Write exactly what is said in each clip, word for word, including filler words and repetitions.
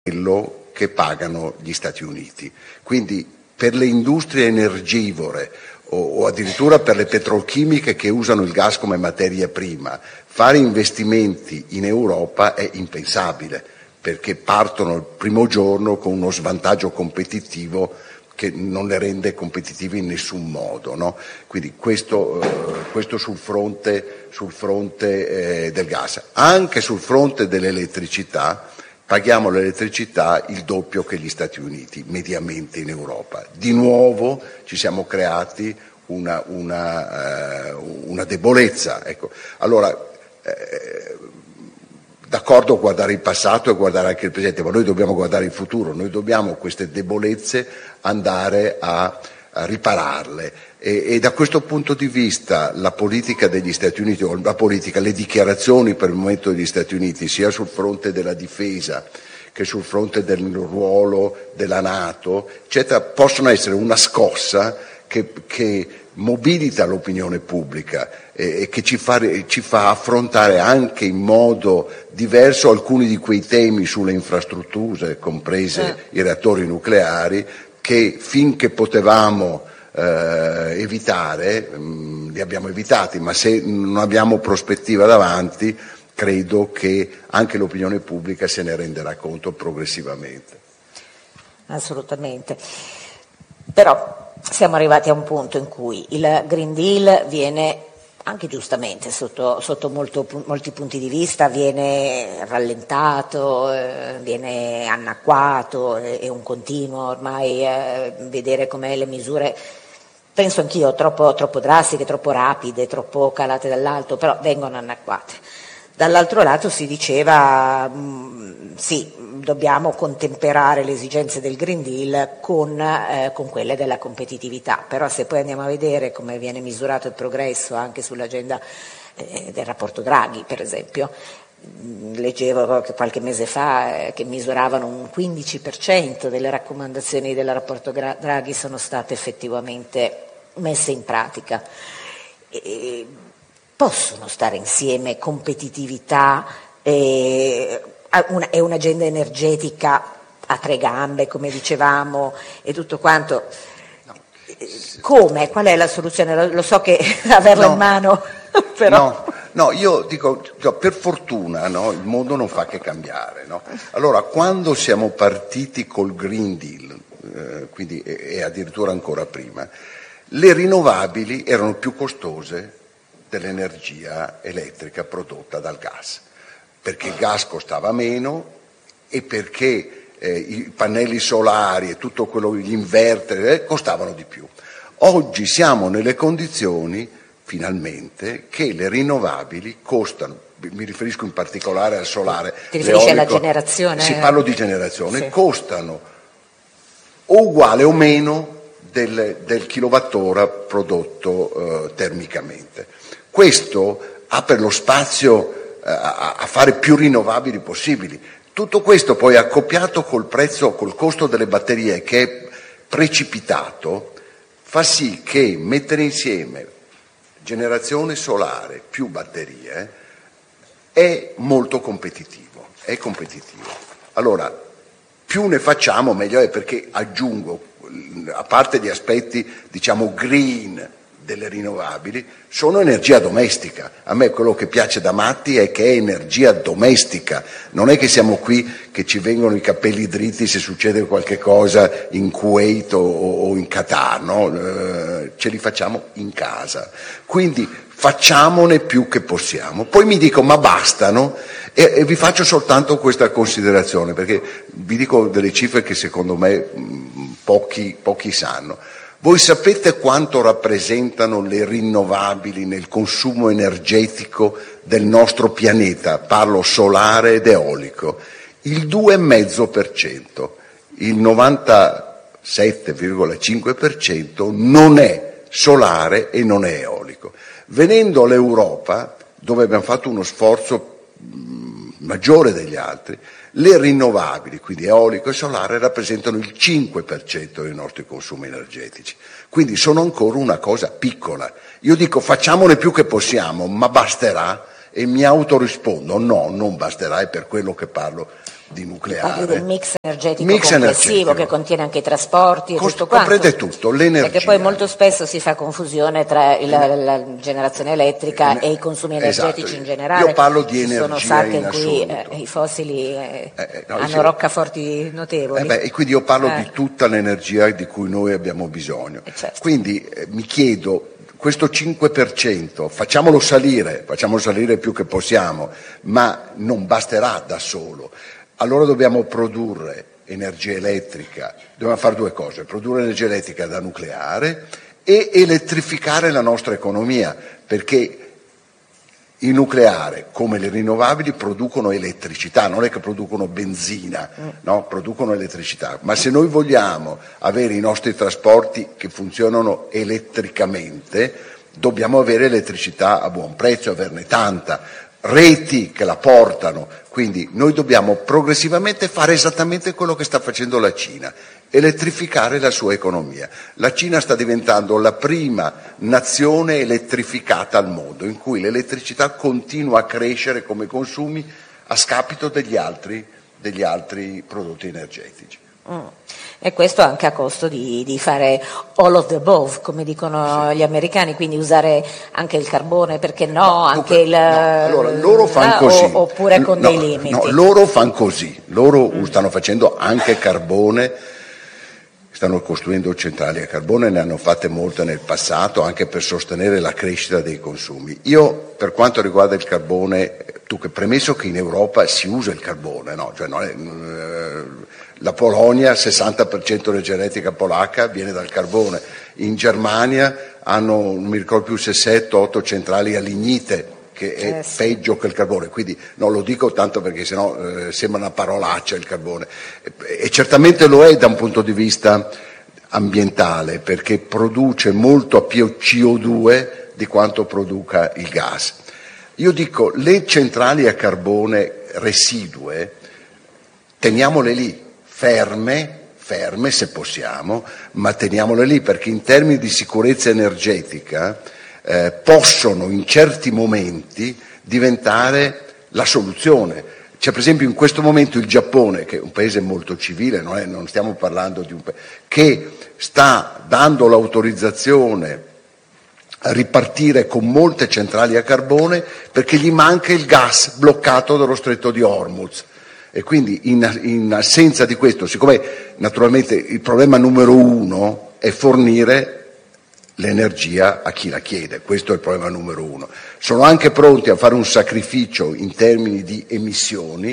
quello che pagano gli Stati Uniti. Quindi per le industrie energivore o, o addirittura per le petrolchimiche che usano il gas come materia prima, fare investimenti in Europa è impensabile, perché partono il primo giorno con uno svantaggio competitivo che non le rende competitivi in nessun modo, no? Quindi questo, eh, questo sul fronte, sul fronte eh, del gas. Anche sul fronte dell'elettricità paghiamo l'elettricità il doppio che gli Stati Uniti, mediamente in Europa. Di nuovo ci siamo creati una, una, eh, una debolezza. Ecco. Allora, eh, d'accordo guardare il passato e guardare anche il presente, ma noi dobbiamo guardare il futuro, noi dobbiamo queste debolezze andare a, a ripararle e, e da questo punto di vista la politica degli Stati Uniti, o la politica, le dichiarazioni per il momento degli Stati Uniti, sia sul fronte della difesa che sul fronte del ruolo della NATO, eccetera, possono essere una scossa che, che mobilita l'opinione pubblica e, e che ci fa, ci fa affrontare anche in modo diverso alcuni di quei temi sulle infrastrutture, comprese eh. i reattori nucleari, che finché potevamo eh, evitare, mh, li abbiamo evitati, ma se non abbiamo prospettiva davanti, credo che anche l'opinione pubblica se ne renderà conto progressivamente. Assolutamente. Però siamo arrivati a un punto in cui il Green Deal viene, anche giustamente sotto, sotto molto, molti punti di vista, viene rallentato, eh, viene annacquato, è, è un continuo ormai eh, vedere come le misure, penso anch'io, troppo, troppo drastiche, troppo rapide, troppo calate dall'alto, però vengono annacquate. Dall'altro lato si diceva mh, sì, dobbiamo contemperare le esigenze del Green Deal con, eh, con quelle della competitività, però se poi andiamo a vedere come viene misurato il progresso anche sull'agenda eh, del rapporto Draghi, per esempio, mh, leggevo che qualche mese fa eh, che misuravano un quindici per cento delle raccomandazioni del rapporto Draghi sono state effettivamente messe in pratica. E, possono stare insieme competitività e, una, e un'agenda energetica a tre gambe, come dicevamo, e tutto quanto? No. Come? Qual è la soluzione? Lo, lo so che averla no. in mano, però... No. No, io dico, per fortuna no, il mondo non fa che cambiare. No? Allora, quando siamo partiti col Green Deal, eh, quindi, e, e addirittura ancora prima, le rinnovabili erano più costose dell'energia elettrica prodotta dal gas, perché il gas costava meno e perché eh, i pannelli solari e tutto quello, gli inverter eh, costavano di più. Oggi siamo nelle condizioni, finalmente, che le rinnovabili costano, mi riferisco in particolare al solare. Ti riferisci alla generazione? Sì, parlo di generazione, sì. Costano o uguale o meno del, del kilowattora prodotto eh, termicamente. Questo apre lo spazio eh, a, a fare più rinnovabili possibili. Tutto questo poi accoppiato col prezzo, col costo delle batterie che è precipitato, fa sì che mettere insieme generazione solare più batterie è molto competitivo, è competitivo. Allora, più ne facciamo meglio è, perché aggiungo, a parte gli aspetti diciamo green delle rinnovabili, sono energia domestica. A me quello che piace da matti è che è energia domestica, non è che siamo qui che ci vengono i capelli dritti se succede qualche cosa in Kuwait o, o in Qatar, no? Eh, ce li facciamo in casa, quindi facciamone più che possiamo. Poi mi dico ma bastano? E, e vi faccio soltanto questa considerazione, perché vi dico delle cifre che secondo me mh, pochi, pochi sanno. Voi sapete quanto rappresentano le rinnovabili nel consumo energetico del nostro pianeta? Parlo solare ed eolico. Il due virgola cinque per cento, il novantasette virgola cinque per cento non è solare e non è eolico. Venendo all'Europa, dove abbiamo fatto uno sforzo maggiore degli altri, le rinnovabili, quindi eolico e solare, rappresentano il cinque per cento dei nostri consumi energetici, quindi sono ancora una cosa piccola. Io dico facciamone più che possiamo, ma basterà? E mi autorispondo no, non basterà, è per quello che parlo di nucleare. Parli del mix energetico mix complessivo energetico. Che contiene anche i trasporti e Cost- tutto quanto. Comprende tutto, l'energia. Perché poi molto spesso si fa confusione tra il, la, la generazione elettrica eh, e i consumi esatto. energetici in generale. Io parlo di Ci energia sono sacche in, in cui assoluto. eh, i fossili eh, Eh, no, hanno sì. roccaforti notevoli. Eh beh, e quindi io parlo Eh. di tutta l'energia di cui noi abbiamo bisogno. Eh, certo. Quindi eh, mi chiedo, questo cinque per cento, facciamolo salire, facciamolo salire più che possiamo, ma non basterà da solo. Allora dobbiamo produrre energia elettrica, dobbiamo fare due cose, produrre energia elettrica da nucleare e elettrificare la nostra economia, perché il nucleare, come le rinnovabili, producono elettricità, non è che producono benzina, no? Producono elettricità. Ma se noi vogliamo avere i nostri trasporti che funzionano elettricamente, dobbiamo avere elettricità a buon prezzo, averne tanta, reti che la portano. Quindi noi dobbiamo progressivamente fare esattamente quello che sta facendo la Cina, elettrificare la sua economia. La Cina sta diventando la prima nazione elettrificata al mondo, in cui l'elettricità continua a crescere come consumi a scapito degli altri, degli altri prodotti energetici. Mm. E questo anche a costo di, di fare all of the above, come dicono sì. gli americani, quindi usare anche il carbone, perché no, no anche il... No, allora, loro fanno così. O, oppure con no, dei limiti. No, loro fanno così, loro mm. stanno facendo anche carbone, stanno costruendo centrali a carbone, ne hanno fatte molte nel passato, anche per sostenere la crescita dei consumi. Io, per quanto riguarda il carbone, tu che premesso che in Europa si usa il carbone, no? Cioè non è, eh, la Polonia, sessanta per cento dell'energia elettrica polacca viene dal carbone, in Germania hanno, non mi ricordo più se sette o otto centrali a lignite, che è eh sì. peggio che il carbone, quindi non lo dico tanto perché sennò eh, sembra una parolaccia il carbone, e, e certamente lo è da un punto di vista ambientale, perché produce molto più C O due di quanto produca il gas. Io dico, le centrali a carbone residue, teniamole lì, ferme, ferme se possiamo, ma teniamole lì, perché in termini di sicurezza energetica eh, possono in certi momenti diventare la soluzione. C'è per esempio in questo momento il Giappone, che è un paese molto civile, non, è, non stiamo parlando di un paese, che sta dando l'autorizzazione a ripartire con molte centrali a carbone perché gli manca il gas bloccato dallo stretto di Hormuz. E quindi in, in assenza di questo, siccome naturalmente il problema numero uno è fornire l'energia a chi la chiede, questo è il problema numero uno. Sono anche pronti a fare un sacrificio in termini di emissioni,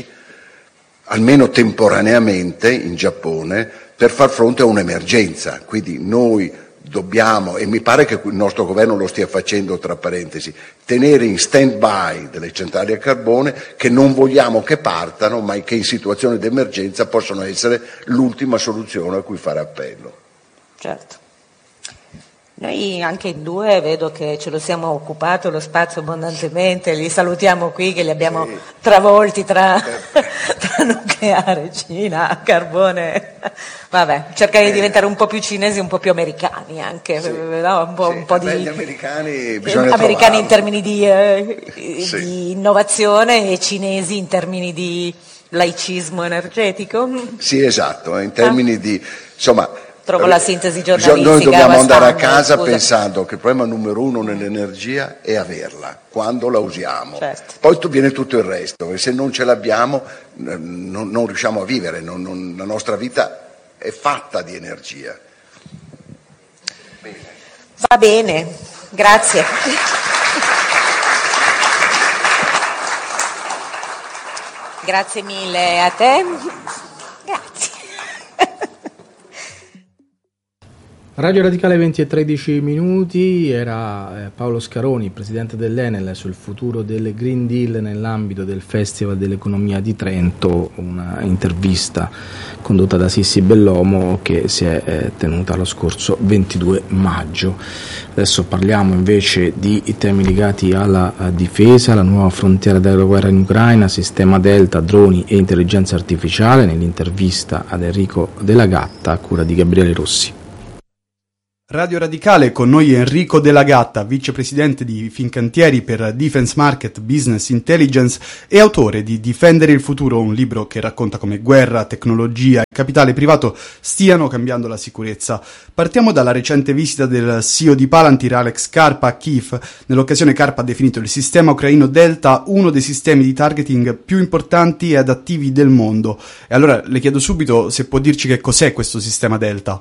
almeno temporaneamente in Giappone, per far fronte a un'emergenza. Quindi noi dobbiamo, e mi pare che il nostro governo lo stia facendo tra parentesi, tenere in stand-by delle centrali a carbone che non vogliamo che partano, ma che in situazioni di emergenza possono essere l'ultima soluzione a cui fare appello. Certo. Noi anche in due vedo che ce lo siamo occupato lo spazio abbondantemente, li salutiamo qui che li abbiamo sì. travolti tra, tra nucleare, Cina, carbone. Vabbè, cercare di diventare un po' più cinesi, un po' più americani anche, sì. no? un po', sì. un po' Beh, di gli americani bisogna americani in termini di, eh, sì. di innovazione e cinesi in termini di laicismo energetico. Sì, esatto, in termini ah. di insomma. Trovo la sintesi giornalistica. Noi dobbiamo andare a standard, casa scusa. pensando che il problema numero uno nell'energia è averla, quando la usiamo. Certo. Poi viene tutto il resto, e se non ce l'abbiamo non, non riusciamo a vivere, non, non, la nostra vita è fatta di energia. Bene. Va bene, grazie. Grazie mille a te. Grazie. Radio Radicale venti e tredici minuti, era eh, Paolo Scaroni, presidente dell'Enel, sul futuro del Green Deal nell'ambito del Festival dell'Economia di Trento, una intervista condotta da Sissi Bellomo che si è eh, tenuta lo scorso ventidue maggio. Adesso parliamo invece di temi legati alla uh, difesa, la nuova frontiera della guerra in Ucraina, sistema Delta, droni e intelligenza artificiale, nell'intervista ad Enrico Della Gatta a cura di Gabriele Rossi. Radio Radicale, con noi Enrico Della Gatta, vicepresidente di Fincantieri per Defense Market Business Intelligence e autore di Difendere il futuro, un libro che racconta come guerra, tecnologia e capitale privato stiano cambiando la sicurezza. Partiamo dalla recente visita del C E O di Palantir, Alex Karpa, a Kiev. Nell'occasione Karpa ha definito il sistema ucraino Delta uno dei sistemi di targeting più importanti e adattivi del mondo. E allora le chiedo subito se può dirci che cos'è questo sistema Delta.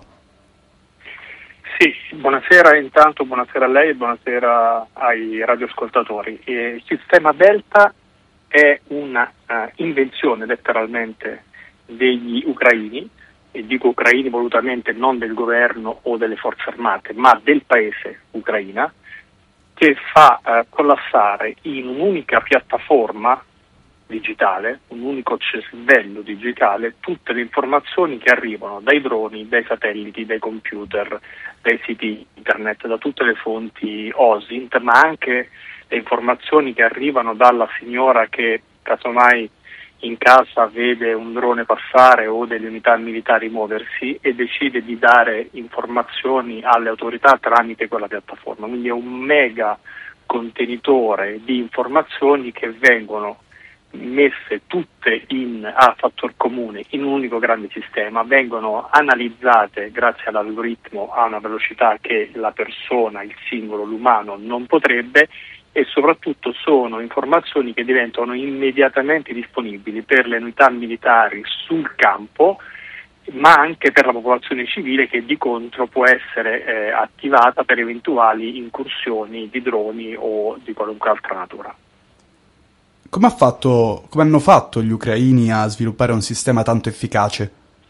Sì, buonasera intanto, buonasera a lei e buonasera ai radioascoltatori. Il sistema Delta è una uh, invenzione letteralmente degli ucraini, e dico ucraini volutamente non del governo o delle forze armate, ma del paese Ucraina, che fa uh, collassare in un'unica piattaforma digitale, un unico cervello digitale, tutte le informazioni che arrivano dai droni, dai satelliti, dai computer, dai siti internet, da tutte le fonti O S I N T, ma anche le informazioni che arrivano dalla signora che casomai in casa vede un drone passare o delle unità militari muoversi e decide di dare informazioni alle autorità tramite quella piattaforma. Quindi è un mega contenitore di informazioni che vengono messe tutte in, a fattor comune in un unico grande sistema, vengono analizzate grazie all'algoritmo a una velocità che la persona, il singolo, l'umano non potrebbe, e soprattutto sono informazioni che diventano immediatamente disponibili per le unità militari sul campo, ma anche per la popolazione civile, che di contro può essere eh, attivata per eventuali incursioni di droni o di qualunque altra natura. Come ha fatto, come hanno fatto gli ucraini a sviluppare un sistema tanto efficace?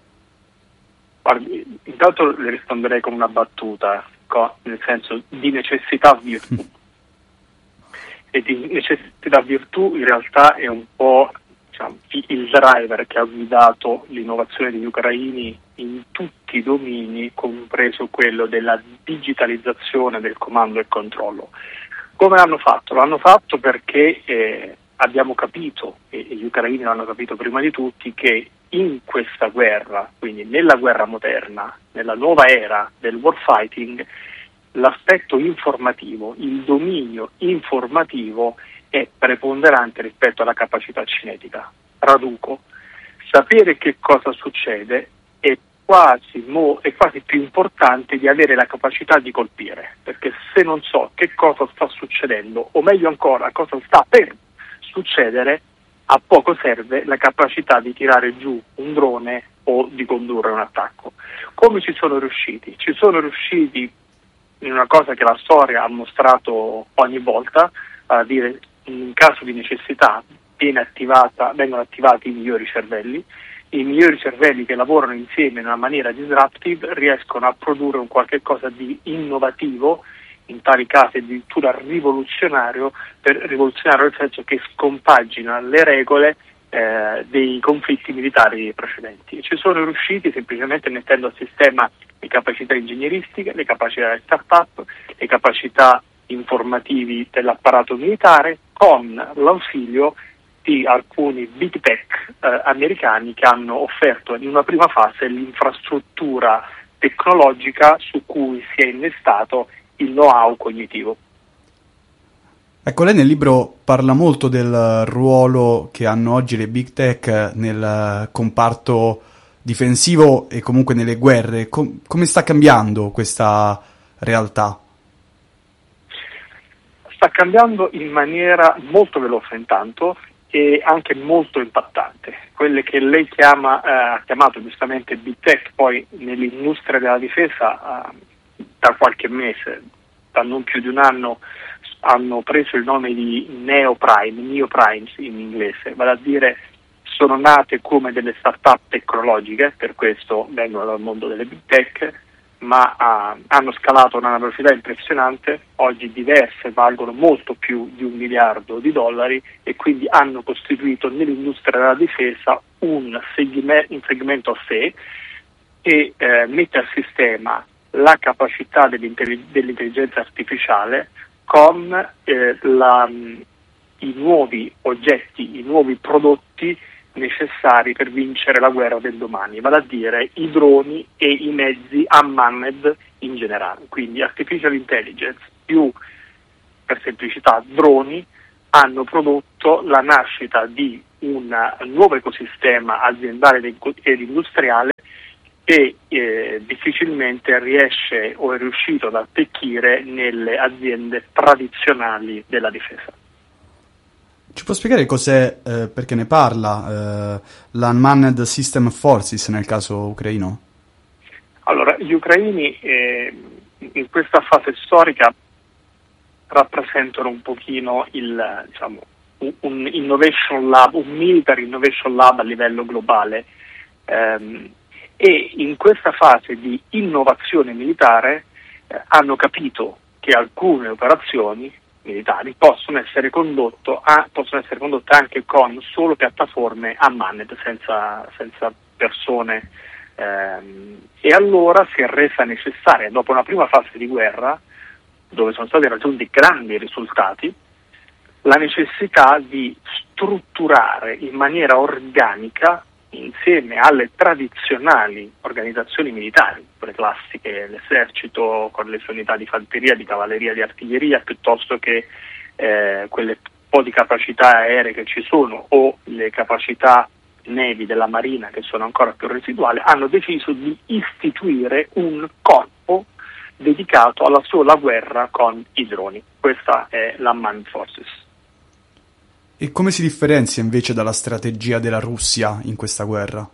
Guardi, intanto le risponderei con una battuta, nel senso di necessità virtù. E di necessità virtù in realtà è un po', diciamo, il driver che ha guidato l'innovazione degli ucraini in tutti i domini, compreso quello della digitalizzazione del comando e controllo. Come l'hanno fatto? L'hanno fatto perché eh, abbiamo capito, e gli ucraini l'hanno capito prima di tutti, che in questa guerra, quindi nella guerra moderna, nella nuova era del warfighting, l'aspetto informativo, il dominio informativo è preponderante rispetto alla capacità cinetica. Traduco, sapere che cosa succede è quasi, mo, è quasi più importante di avere la capacità di colpire, perché se non so che cosa sta succedendo, o meglio ancora cosa sta per succedere, a poco serve la capacità di tirare giù un drone o di condurre un attacco. Come ci sono riusciti? Ci sono riusciti in una cosa che la storia ha mostrato ogni volta, a dire in caso di necessità viene attivata, vengono attivati i migliori cervelli. I migliori cervelli che lavorano insieme in una maniera disruptive riescono a produrre un qualche cosa di innovativo, in tali casi addirittura rivoluzionario, per rivoluzionario nel senso che scompagina le regole eh, dei conflitti militari precedenti. Ci sono riusciti semplicemente mettendo a sistema le capacità ingegneristiche, le capacità di start-up, le capacità informativi dell'apparato militare, con l'ausilio di alcuni big tech eh, americani che hanno offerto in una prima fase l'infrastruttura tecnologica su cui si è innestato il know-how cognitivo. Ecco, lei nel libro parla molto del ruolo che hanno oggi le big tech nel comparto difensivo e comunque nelle guerre. Com- come sta cambiando questa realtà? Sta cambiando in maniera molto veloce intanto e anche molto impattante. Quelle che lei chiama, eh, ha chiamato giustamente big tech, poi nell'industria della difesa eh, da qualche mese, da non più di un anno, hanno preso il nome di neoprime, neoprimes in inglese, vale a dire sono nate come delle start-up tecnologiche, per questo vengono dal mondo delle big tech, ma uh, hanno scalato a una velocità impressionante. Oggi diverse valgono molto più di un miliardo di dollari e quindi hanno costituito nell'industria della difesa un, segme- un segmento a sé e eh, mette a sistema la capacità dell'intellig- dell'intelligenza artificiale con eh, la, i nuovi oggetti, i nuovi prodotti necessari per vincere la guerra del domani, vale a dire i droni e i mezzi unmanned in generale, quindi artificial intelligence più, per semplicità, droni, hanno prodotto la nascita di un nuovo ecosistema aziendale ed industriale che eh, difficilmente riesce o è riuscito ad attecchire nelle aziende tradizionali della difesa. Ci può spiegare cos'è, eh, perché ne parla, eh, l'Unmanned System Forces nel caso ucraino? Allora, gli ucraini eh, in questa fase storica rappresentano un pochino il, diciamo, un innovation lab, un military innovation lab a livello globale, ehm, e in questa fase di innovazione militare eh, hanno capito che alcune operazioni militari possono essere, condotto a, possono essere condotte anche con solo piattaforme unmanned, senza, senza persone, ehm, e allora si è resa necessaria, dopo una prima fase di guerra dove sono stati raggiunti grandi risultati, la necessità di strutturare in maniera organica, insieme alle tradizionali organizzazioni militari, quelle classiche, l'esercito con le sue unità di fanteria, di cavalleria, di artiglieria, piuttosto che eh, quelle po' di capacità aeree che ci sono o le capacità nevi della Marina che sono ancora più residuali, hanno deciso di istituire un corpo dedicato alla sola guerra con i droni. Questa è l'Unmanned Forces. E come si differenzia invece dalla strategia della Russia in questa guerra?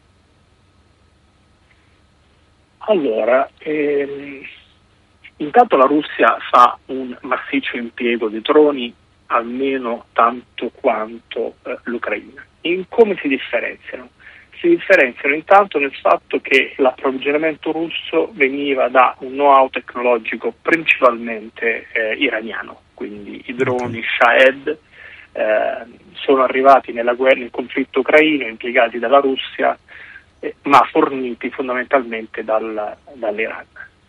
Allora, ehm, intanto la Russia fa un massiccio impiego di droni, almeno tanto quanto eh, l'Ucraina. In come si differenziano? Si differenziano intanto nel fatto che l'approvvigionamento russo veniva da un know-how tecnologico principalmente eh, iraniano, quindi i droni Shahed eh, sono arrivati nella guerra, nel conflitto ucraino, impiegati dalla Russia, eh, ma forniti fondamentalmente dal, dall'Iran.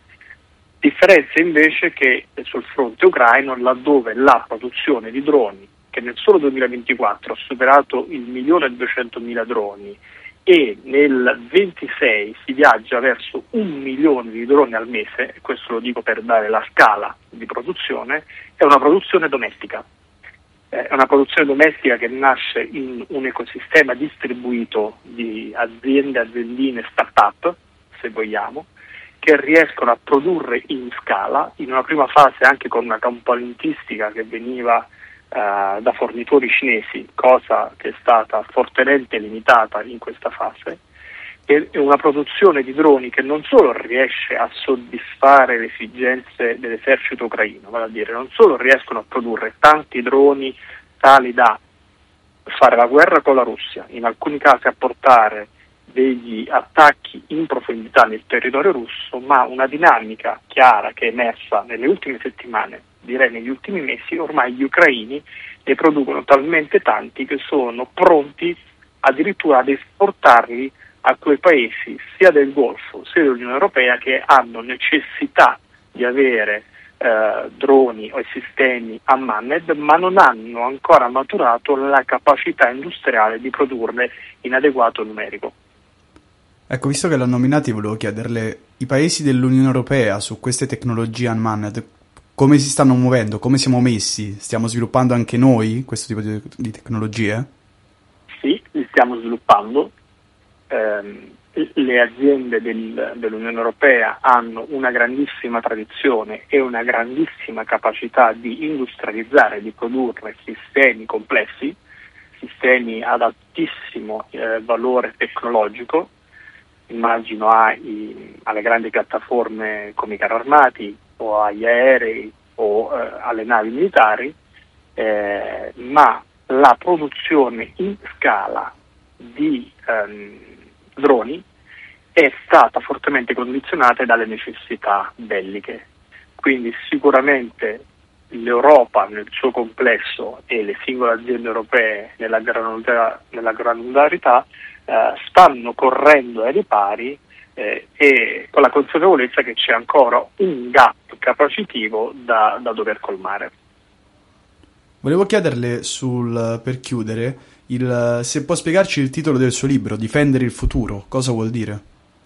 Differenza invece che sul fronte ucraino, laddove la produzione di droni, che nel solo duemilaventiquattro ha superato il milione e duecentomila droni, e nel ventisei si viaggia verso un milione di droni al mese, e questo lo dico per dare la scala di produzione, è una produzione domestica. È una produzione domestica che nasce in un ecosistema distribuito di aziende, aziendine, start-up, se vogliamo, che riescono a produrre in scala, in una prima fase anche con una componentistica che veniva Uh, da fornitori cinesi, cosa che è stata fortemente limitata in questa fase, e una produzione di droni che non solo riesce a soddisfare le esigenze dell'esercito ucraino, vale a dire non solo riescono a produrre tanti droni tali da fare la guerra con la Russia, in alcuni casi a portare degli attacchi in profondità nel territorio russo, ma una dinamica chiara che è emersa nelle ultime settimane, direi negli ultimi mesi, ormai gli ucraini ne producono talmente tanti che sono pronti addirittura ad esportarli a quei paesi sia del Golfo sia dell'Unione Europea che hanno necessità di avere eh, droni o sistemi unmanned, ma non hanno ancora maturato la capacità industriale di produrne in adeguato numerico. Ecco, visto che l'hanno nominati, volevo chiederle, i paesi dell'Unione Europea su queste tecnologie unmanned come si stanno muovendo, come siamo messi? Stiamo sviluppando anche noi questo tipo di, di tecnologie? Sì, li stiamo sviluppando. Eh, le aziende del, dell'Unione Europea hanno una grandissima tradizione e una grandissima capacità di industrializzare, di produrre sistemi complessi, sistemi ad altissimo eh, valore tecnologico. Immagino ai, alle grandi piattaforme come i carri armati o agli aerei o eh, alle navi militari, eh, ma la produzione in scala di ehm, droni è stata fortemente condizionata dalle necessità belliche. Quindi sicuramente l'Europa nel suo complesso e le singole aziende europee nella granularità, nella granularità eh, stanno correndo ai ripari eh, e con la consapevolezza che c'è ancora un gap capacitivo da, da dover colmare. Volevo chiederle sul, per chiudere, Il, se può spiegarci il titolo del suo libro, Difendere il futuro, cosa vuol dire?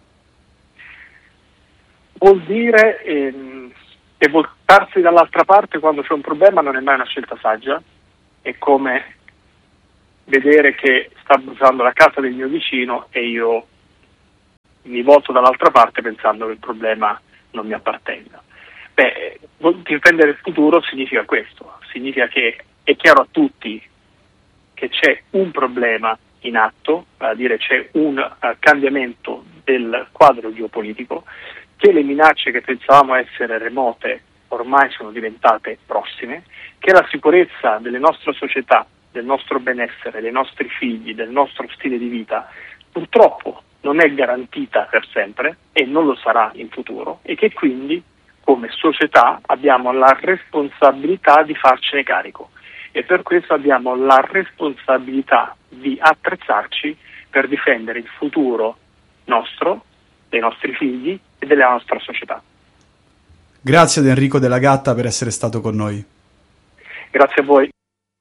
Vuol dire ehm, che voltarsi dall'altra parte quando c'è un problema non è mai una scelta saggia, è come vedere che sta bruciando la casa del mio vicino e io mi volto dall'altra parte pensando che il problema non mi appartenga. Beh, difendere il futuro significa questo, significa che è chiaro a tutti che c'è un problema in atto, a dire c'è un uh, cambiamento del quadro geopolitico, che le minacce che pensavamo essere remote ormai sono diventate prossime, che la sicurezza delle nostre società, del nostro benessere, dei nostri figli, del nostro stile di vita, purtroppo non è garantita per sempre e non lo sarà in futuro, e che quindi come società abbiamo la responsabilità di farcene carico e per questo abbiamo la responsabilità di attrezzarci per difendere il futuro nostro, dei nostri figli e della nostra società. Grazie ad Enrico Della Gatta per essere stato con noi. Grazie a voi.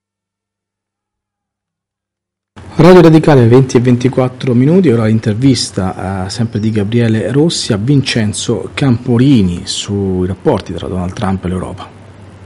Radio Radicale venti e ventiquattro minuti, ora l'intervista eh, sempre di Gabriele Rossi a Vincenzo Camporini sui rapporti tra Donald Trump e l'Europa.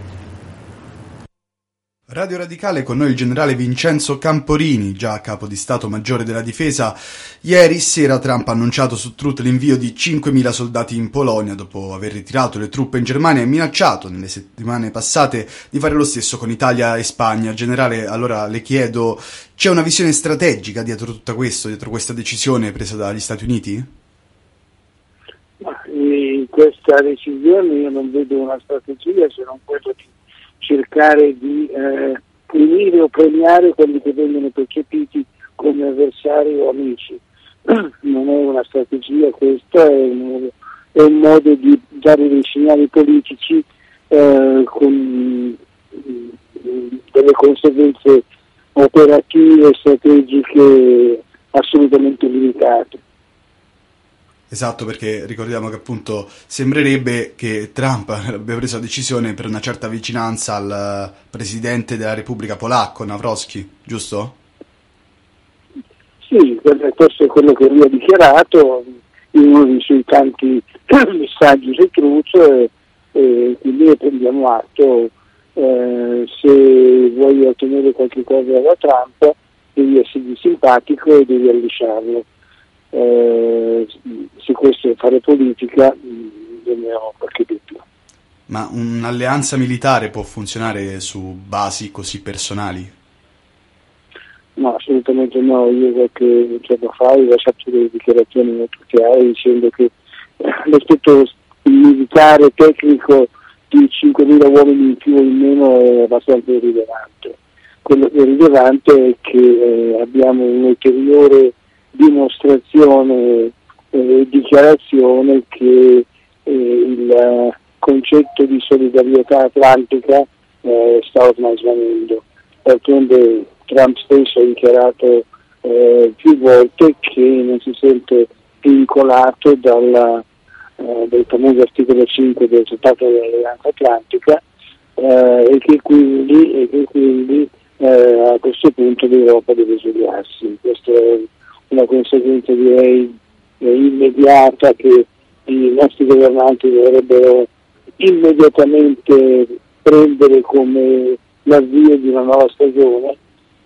Radio Radicale, con noi il generale Vincenzo Camporini, già capo di Stato Maggiore della Difesa. Ieri sera Trump ha annunciato su Truth l'invio di cinquemila soldati in Polonia dopo aver ritirato le truppe in Germania e minacciato nelle settimane passate di fare lo stesso con Italia e Spagna. Generale, allora le chiedo, c'è una visione strategica dietro tutto questo, dietro questa decisione presa dagli Stati Uniti? Ma in questa decisione io non vedo una strategia se non quella di cercare di eh, punire o premiare quelli che vengono percepiti come avversari o amici. Non è una strategia questa, è un, è un modo di dare dei segnali politici eh, con delle conseguenze operative e strategiche assolutamente limitate. Esatto, perché ricordiamo che appunto sembrerebbe che Trump abbia preso la decisione per una certa vicinanza al presidente della Repubblica polacco, Nawrocki, giusto? Sì, questo è quello che lui ha dichiarato in uno dei suoi tanti messaggi su Truth e, e quindi ne prendiamo atto. Eh, se vuoi ottenere qualche cosa da Trump devi essergli simpatico e devi allisciarlo. Eh, se questo è fare politica, ne ho qualche dubbio. Ma un'alleanza militare può funzionare su basi così personali? No, assolutamente no. Io qualche giorno fa ho lasciato delle dichiarazioni molto chiare dicendo che l'aspetto militare tecnico di cinquemila uomini in più o in meno è abbastanza irrilevante. Quello che è rilevante è che eh, abbiamo un'ulteriore dimostrazione e eh, dichiarazione che eh, il uh, concetto di solidarietà atlantica eh, sta ormai svanendo. D'altronde Trump stesso ha dichiarato eh, più volte che non si sente vincolato dalla, eh, dal famoso articolo cinque del Trattato dell'Alleanza Atlantica eh, e che quindi, e che quindi eh, a questo punto l'Europa deve esiliarsi. Questo è una conseguenza direi immediata che i nostri governanti dovrebbero immediatamente prendere come l'avvio di una nuova stagione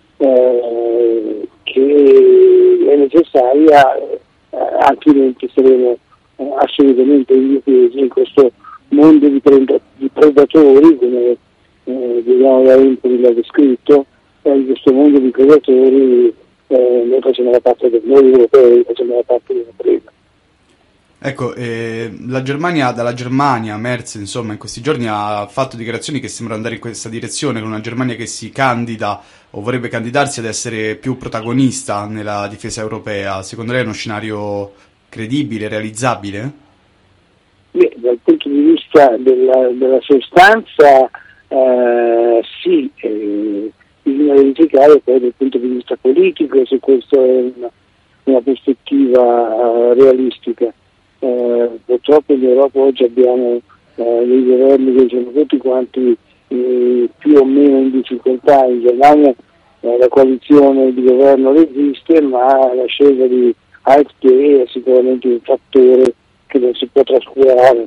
eh, che è necessaria, eh, altrimenti saremo eh, assolutamente indifesi in questo mondo di, preda- di predatori, come eh, Giuliano da Empoli l'ha descritto, eh, in questo mondo di predatori Eh, noi facciamo la parte del noi europei, facciamo la parte della presa. Ecco, eh, la Germania, dalla Germania, Merz, insomma, in questi giorni ha fatto dichiarazioni che sembrano andare in questa direzione, con una Germania che si candida o vorrebbe candidarsi ad essere più protagonista nella difesa europea. Secondo lei è uno scenario credibile, realizzabile? Beh, dal punto di vista della, della sostanza, eh, sì, eh, bisogna verificare poi dal punto di vista politico se questa è una, una prospettiva uh, realistica. Uh, purtroppo in Europa oggi abbiamo uh, dei governi che sono tutti quanti eh, più o meno in difficoltà. In Germania eh, la coalizione di governo resiste, ma l'ascesa di A F D è sicuramente un fattore che non si può trascurare.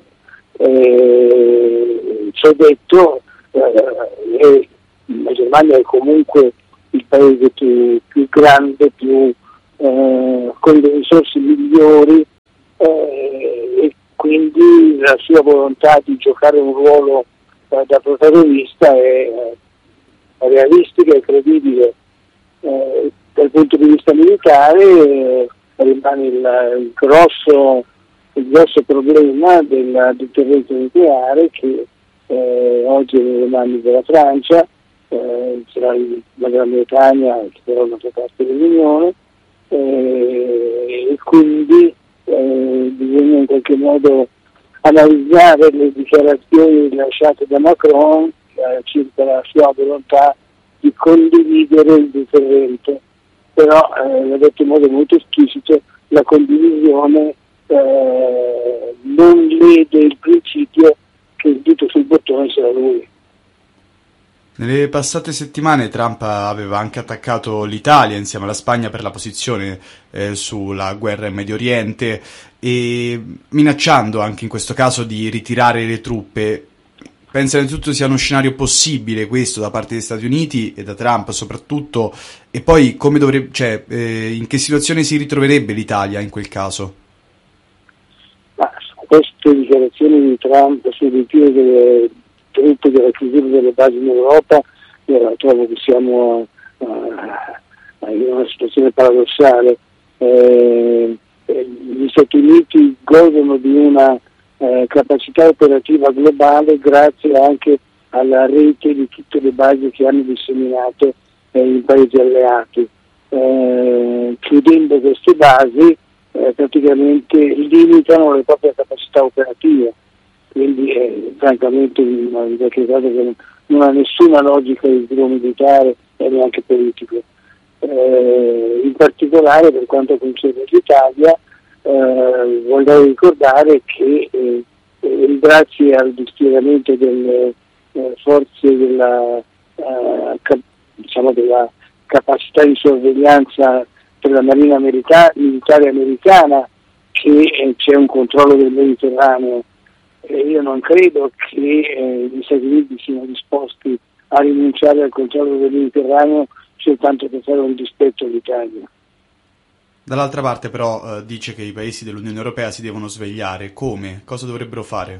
Eh, ciò detto, eh, la Germania è comunque il paese più, più grande, più, eh, con le risorse migliori, eh, e quindi la sua volontà di giocare un ruolo eh, da protagonista è, è realistica e credibile. Eh, dal punto di vista militare eh, rimane il, il grosso il grosso problema del, dell'intervento nucleare che eh, oggi è nelle mani della Francia, eh, sarà la Gran Bretagna che però non fa parte dell'Unione, eh, e quindi eh, bisogna in qualche modo analizzare le dichiarazioni rilasciate da Macron eh, circa la sua volontà di condividere il deterrente, però eh, l'ha detto in modo molto esplicito, la condivisione Eh, non lede il principio che il dito sul bottone sia lui. Nelle passate settimane Trump aveva anche attaccato l'Italia insieme alla Spagna per la posizione eh, sulla guerra in Medio Oriente e minacciando anche in questo caso di ritirare le truppe. Pensa innanzitutto sia uno scenario possibile questo da parte degli Stati Uniti e da Trump soprattutto, e poi come dovrebbe, cioè, eh, in che situazione si ritroverebbe l'Italia in quel caso? Ma queste dichiarazioni di Trump sul ritiro delle truppe, della chiusura delle basi in Europa, io trovo che siamo uh, in una situazione paradossale. Eh, gli Stati Uniti godono di una eh, capacità operativa globale grazie anche alla rete di tutte le basi che hanno disseminato eh, in paesi alleati. Eh, chiudendo queste basi Eh, praticamente limitano le proprie capacità operative, quindi è francamente una cosa che non ha nessuna logica di tiro militare e neanche politico. Eh, in particolare per quanto concerne l'Italia, eh, vorrei ricordare che eh, eh, grazie al dispiegamento delle eh, forze della, eh, cap- diciamo della capacità di sorveglianza per la Marina americana, militare americana, che eh, c'è un controllo del Mediterraneo. E io non credo che eh, gli Stati Uniti siano disposti a rinunciare al controllo del Mediterraneo soltanto per fare un dispetto all'Italia. Dall'altra parte però eh, dice che i paesi dell'Unione Europea si devono svegliare. Come? Cosa dovrebbero fare?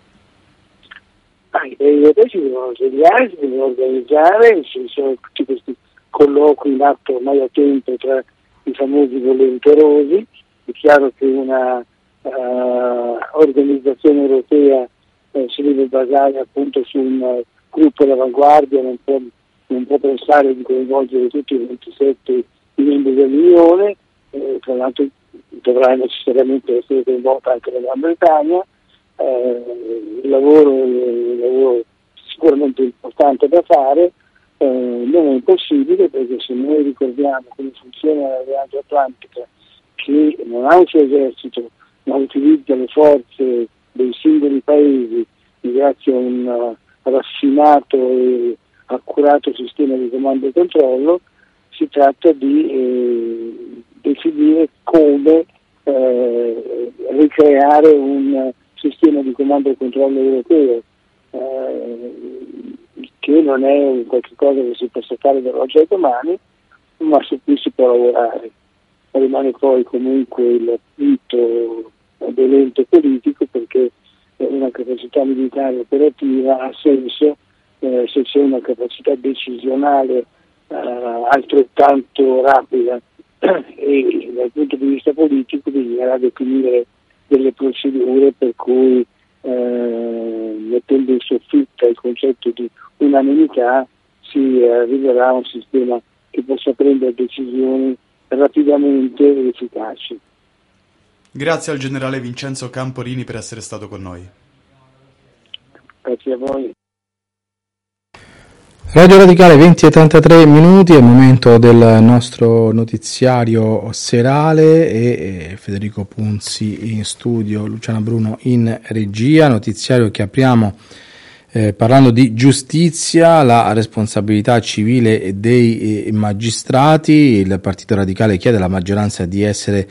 Ah, i paesi europei si devono svegliare, si devono organizzare, ci sono tutti questi colloqui in atto ormai da tempo tra i famosi volenterosi. È chiaro che una uh, organizzazione europea eh, si deve basare appunto su un uh, gruppo d'avanguardia, non può, non può pensare di coinvolgere tutti i ventisette i membri dell'Unione, eh, tra l'altro dovrà necessariamente essere coinvolta anche la Gran Bretagna. Eh, il lavoro è un lavoro sicuramente importante da fare. Eh, non è impossibile, perché se noi ricordiamo come funziona l'Alleanza Atlantica, che non ha un suo esercito ma utilizza le forze dei singoli paesi grazie a un uh, raffinato e accurato sistema di comando e controllo, si tratta di eh, decidere come eh, ricreare un sistema di comando e controllo europeo, eh, che non è un qualche cosa che si possa fare dall'oggi al domani, ma su cui si può lavorare. Rimane poi comunque il punto dell'ente politico, perché una capacità militare operativa ha senso eh, se c'è una capacità decisionale eh, altrettanto rapida e dal punto di vista politico bisognerà definire delle procedure per cui eh, mettendo in soffitta il concetto di unanimità si arriverà a un sistema che possa prendere decisioni rapidamente e efficaci. Grazie al generale Vincenzo Camporini per essere stato con noi. Grazie a voi. Radio Radicale, venti e trentatré minuti, è il momento del nostro notiziario serale e Federico Punzi in studio, Luciana Bruno in regia. Notiziario che apriamo Eh, parlando di giustizia, la responsabilità civile dei eh, magistrati, il Partito Radicale chiede alla maggioranza di essere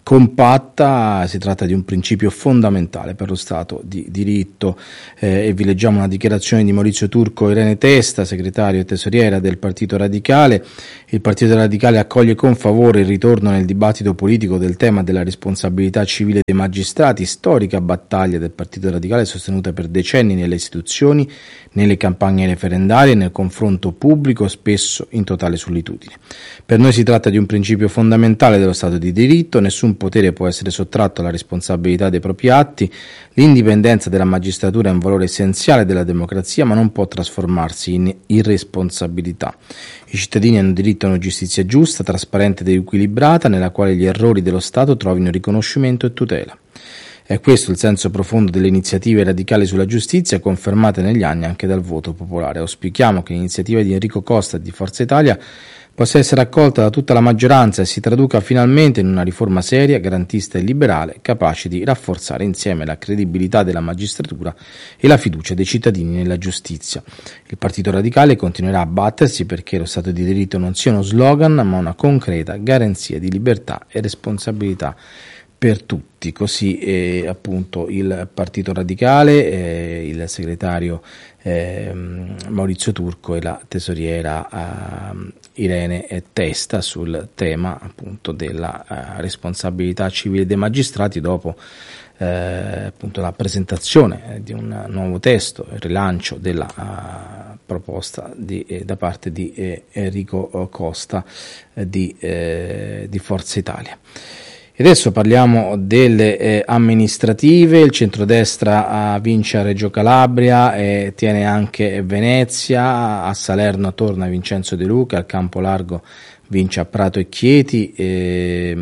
compatta. Si tratta di un principio fondamentale per lo Stato di diritto, eh, e vi leggiamo una dichiarazione di Maurizio Turco Irene Testa, segretario e tesoriera del Partito Radicale. Il Partito Radicale accoglie con favore il ritorno nel dibattito politico del tema della responsabilità civile dei magistrati, storica battaglia del Partito Radicale sostenuta per decenni nelle istituzioni, nelle campagne referendarie e nel confronto pubblico, spesso in totale solitudine. Per noi si tratta di un principio fondamentale dello Stato di diritto, nessun potere può essere sottratto alla responsabilità dei propri atti, l'indipendenza della magistratura è un valore essenziale della democrazia, ma non può trasformarsi in irresponsabilità. I cittadini hanno diritto a una giustizia giusta, trasparente ed equilibrata, nella quale gli errori dello Stato trovino riconoscimento e tutela. È questo il senso profondo delle iniziative radicali sulla giustizia, confermate negli anni anche dal voto popolare. Auspichiamo che l'iniziativa di Enrico Costa e di Forza Italia possa essere accolta da tutta la maggioranza e si traduca finalmente in una riforma seria, garantista e liberale, capace di rafforzare insieme la credibilità della magistratura e la fiducia dei cittadini nella giustizia. Il Partito Radicale continuerà a battersi perché lo Stato di diritto non sia uno slogan, ma una concreta garanzia di libertà e responsabilità per tutti. Così eh, appunto il Partito Radicale, eh, il segretario eh, Maurizio Turco e la tesoriera eh, Irene Testa sul tema appunto della eh, responsabilità civile dei magistrati dopo eh, appunto la presentazione di un nuovo testo, il rilancio della uh, proposta di, eh, da parte di eh, Enrico Costa eh, di, eh, di Forza Italia. Adesso parliamo delle eh, amministrative. Il centrodestra uh, vince a Reggio Calabria e tiene anche Venezia. A Salerno torna Vincenzo De Luca, al Campo Largo vince a Prato e Chieti. E,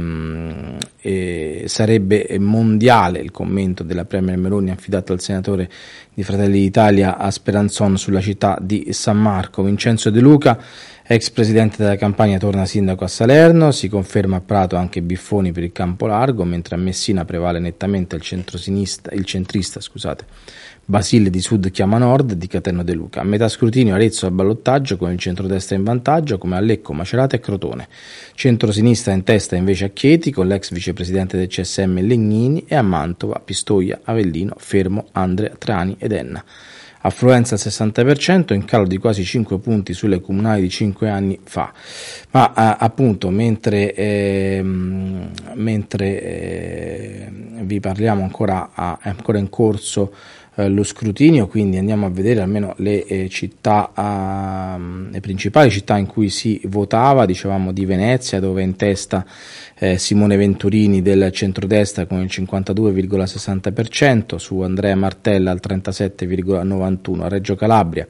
e sarebbe mondiale il commento della Premier Meloni affidato al senatore di Fratelli d'Italia a Speranzon sulla città di San Marco. Vincenzo De Luca, ex presidente della Campania, torna sindaco a Salerno, si conferma a Prato anche Biffoni per il Campo Largo, mentre a Messina prevale nettamente il centrosinistra, il centrista, scusate, Basile di Sud chiama Nord di Cateno De Luca. A metà scrutinio Arezzo a ballottaggio con il centrodestra in vantaggio, come a Lecco, Macerata e Crotone. Centrosinistra in testa invece a Chieti con l'ex vicepresidente del C S M Legnini, e a Mantova Pistoia, Avellino, Fermo, Andrea, Trani ed Enna. Affluenza al sessanta per cento, in calo di quasi cinque punti sulle comunali di cinque anni fa. Ma a, appunto mentre, eh, mentre eh, vi parliamo ancora, a, è ancora in corso eh, lo scrutinio, quindi andiamo a vedere almeno le eh, città, eh, le principali città in cui si votava. Dicevamo di Venezia, dove è in testa Eh, Simone Venturini del centrodestra con il cinquantadue virgola sessanta per cento, su Andrea Martella al trentasette virgola novantuno. A Reggio Calabria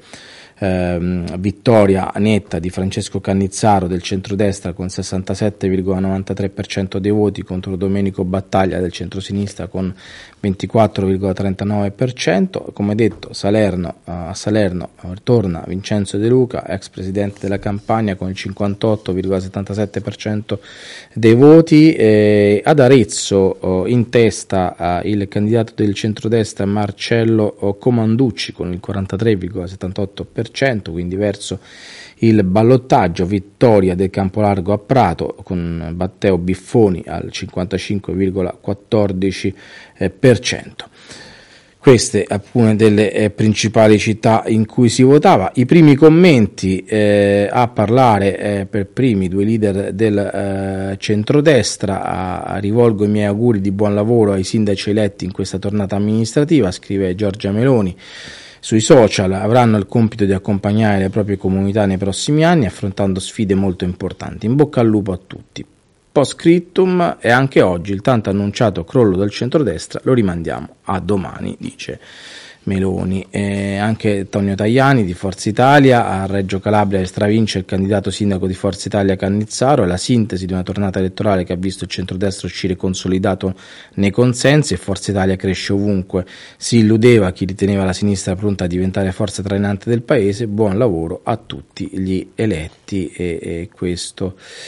ehm, vittoria netta di Francesco Cannizzaro del centrodestra con sessantasette virgola novantatré per cento dei voti contro Domenico Battaglia del centrosinistra con ventiquattro virgola trentanove per cento. Come detto, Salerno, a Salerno torna Vincenzo De Luca, ex presidente della Campania, con il cinquantotto virgola settantasette per cento dei voti. Eh, ad Arezzo eh, in testa eh, il candidato del centrodestra Marcello eh, Comanducci con il quarantatré virgola settantotto per cento, quindi verso il ballottaggio. Vittoria del Campolargo a Prato con Matteo Biffoni al cinquantacinque virgola quattordici per cento. Queste alcune delle eh, principali città in cui si votava. I primi commenti eh, a parlare eh, per primi due leader del eh, centrodestra. A, a rivolgo i miei auguri di buon lavoro ai sindaci eletti in questa tornata amministrativa, scrive Giorgia Meloni sui social. Avranno il compito di accompagnare le proprie comunità nei prossimi anni, affrontando sfide molto importanti. In bocca al lupo a tutti. Post scriptum, e anche oggi il tanto annunciato crollo del centrodestra lo rimandiamo a domani, dice Meloni. E anche Tonio Tajani di Forza Italia. A Reggio Calabria stravince il candidato sindaco di Forza Italia Cannizzaro. È la sintesi di una tornata elettorale che ha visto il centrodestra uscire consolidato nei consensi e Forza Italia cresce ovunque. Si illudeva chi riteneva la sinistra pronta a diventare forza trainante del paese. Buon lavoro a tutti gli eletti. E, e questo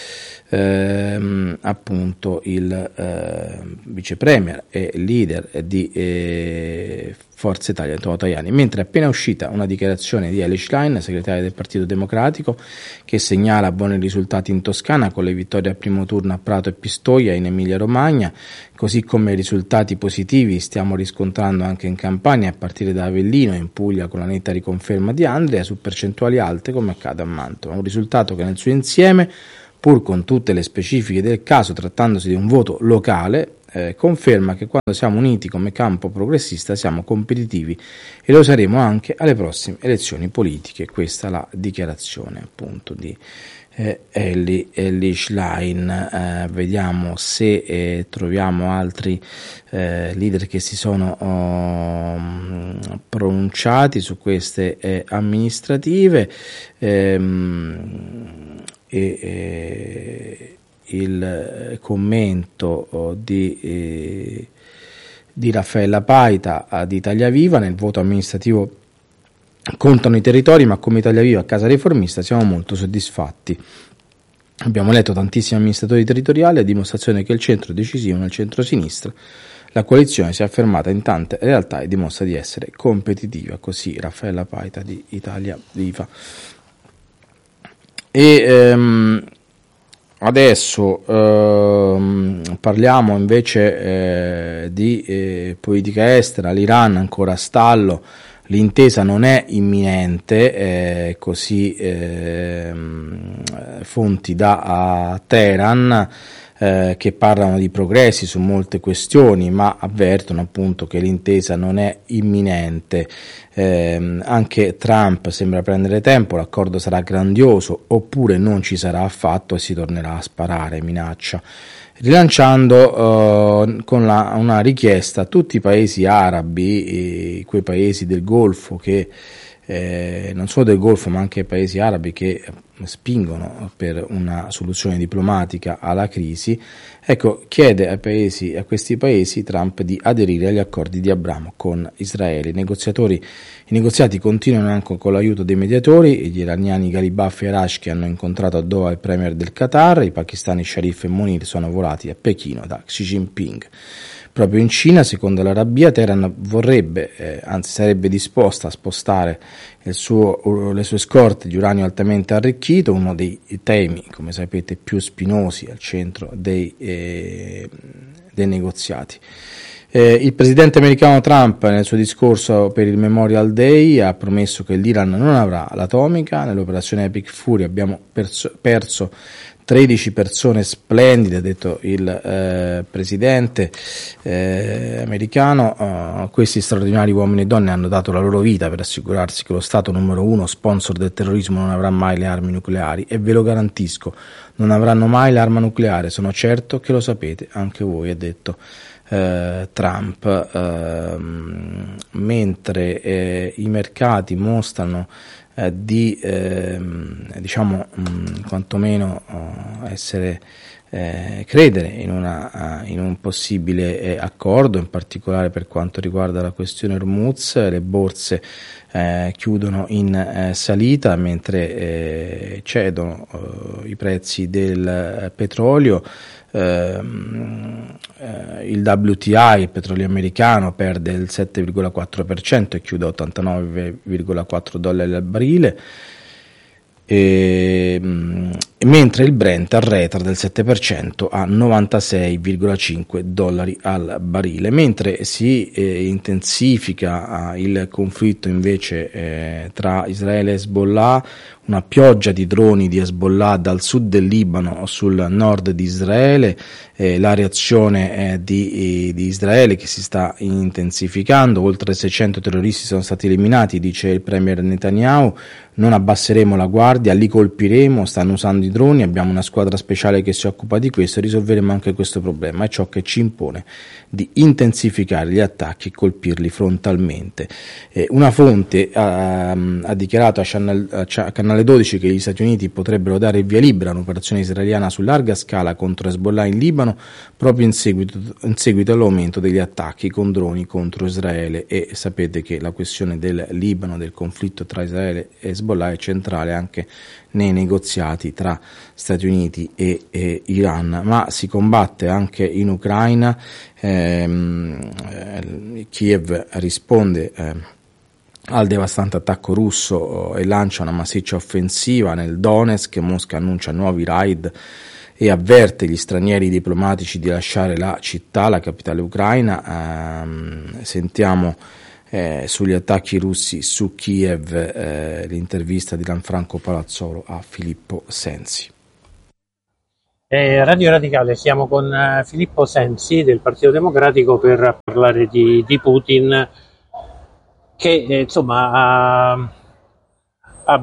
ehm, appunto il eh, vice premier e leader di eh, Forza Italia, Antonio Tajani, mentre è appena uscita una dichiarazione di Elly Schlein, segretaria del Partito Democratico, che segnala buoni risultati in Toscana con le vittorie al primo turno a Prato e Pistoia in Emilia-Romagna, così come risultati positivi stiamo riscontrando anche in Campania a partire da Avellino e in Puglia con la netta riconferma di Andria su percentuali alte come accade a Mantova, un risultato che nel suo insieme, pur con tutte le specifiche del caso trattandosi di un voto locale, Eh, conferma che quando siamo uniti come campo progressista siamo competitivi e lo saremo anche alle prossime elezioni politiche. Questa è la dichiarazione appunto di eh, Elly, Elly Schlein. Eh, vediamo se eh, troviamo altri eh, leader che si sono oh, pronunciati su queste eh, amministrative ehm, e eh, il commento di, eh, di Raffaella Paita di Italia Viva: nel voto amministrativo contano i territori, ma come Italia Viva a Casa Riformista siamo molto soddisfatti. Abbiamo eletto tantissimi amministratori territoriali a dimostrazione che il centro è decisivo nel centro-sinistra. La coalizione si è affermata in tante realtà e dimostra di essere competitiva. Così Raffaella Paita di Italia Viva. E ehm, Adesso ehm, parliamo invece eh, di eh, politica estera. L'Iran ancora a stallo, l'intesa non è imminente, eh, così eh, fonti da Teheran eh, che parlano di progressi su molte questioni, ma avvertono appunto che l'intesa non è imminente. Eh, anche Trump sembra prendere tempo, l'accordo sarà grandioso oppure non ci sarà affatto e si tornerà a sparare, minaccia, rilanciando eh, con la, una richiesta a tutti i paesi arabi, e quei paesi del Golfo che eh, non solo del Golfo ma anche paesi arabi che spingono per una soluzione diplomatica alla crisi. Ecco, chiede ai paesi, a questi paesi Trump di aderire agli accordi di Abramo con Israele. I negoziatori, i negoziati continuano anche con l'aiuto dei mediatori. Gli iraniani Ghalibaf e Arash, che hanno incontrato a Doha il premier del Qatar, i pakistani Sharif e Monir sono volati a Pechino da Xi Jinping. Proprio in Cina, secondo l'Arabia, Teheran vorrebbe, eh, anzi sarebbe disposta a spostare il suo, le sue scorte di uranio altamente arricchito, uno dei temi, come sapete, più spinosi al centro dei, eh, dei negoziati. Eh, il presidente americano Trump nel suo discorso per il Memorial Day ha promesso che l'Iran non avrà l'atomica. Nell'operazione Epic Fury abbiamo perso, perso tredici persone splendide, ha detto il eh, presidente eh, americano. Uh, questi straordinari uomini e donne hanno dato la loro vita per assicurarsi che lo Stato numero uno, sponsor del terrorismo, non avrà mai le armi nucleari, e ve lo garantisco, non avranno mai l'arma nucleare, sono certo che lo sapete anche voi, ha detto eh, Trump, eh, mentre eh, i mercati mostrano Eh, di eh, diciamo mh, quantomeno uh, essere eh, credere in, una, uh, in un possibile eh, accordo, in particolare per quanto riguarda la questione Hormuz. Le borse eh, chiudono in eh, salita, mentre eh, cedono uh, i prezzi del eh, petrolio. Uh, uh, il W T I, il petrolio americano, perde il sette virgola quattro per cento e chiude a ottantanove virgola quattro dollari al barile, e, um, mentre il Brent arretra del sette per cento a novantasei virgola cinque dollari al barile. Mentre si eh, intensifica eh, il conflitto invece eh, tra Israele e Hezbollah, una pioggia di droni di Hezbollah dal sud del Libano sul nord di Israele, eh, la reazione eh, di, eh, di Israele che si sta intensificando. Oltre seicento terroristi sono stati eliminati, dice il premier Netanyahu, non abbasseremo la guardia, li colpiremo, stanno usando i droni, abbiamo una squadra speciale che si occupa di questo e risolveremo anche questo problema, è ciò che ci impone di intensificare gli attacchi e colpirli frontalmente. Eh, una fonte ha, ha dichiarato a Channel, a Canale Canale dodici che gli Stati Uniti potrebbero dare il via libera a un'operazione israeliana su larga scala contro Hezbollah in Libano proprio in seguito, in seguito all'aumento degli attacchi con droni contro Israele, e sapete che la questione del Libano, del conflitto tra Israele e Hezbollah, è centrale anche nei negoziati tra Stati Uniti e, e Iran, ma si combatte anche in Ucraina. ehm, eh, Kiev risponde eh, al devastante attacco russo e lancia una massiccia offensiva nel Donetsk. Mosca annuncia nuovi raid e avverte gli stranieri diplomatici di lasciare la città, la capitale ucraina. Ehm, sentiamo eh, sugli attacchi russi su Kiev eh, l'intervista di Lanfranco Palazzolo a Filippo Sensi. Eh, Radio Radicale, siamo con eh, Filippo Sensi del Partito Democratico per parlare di, di Putin, che eh, insomma ha, ha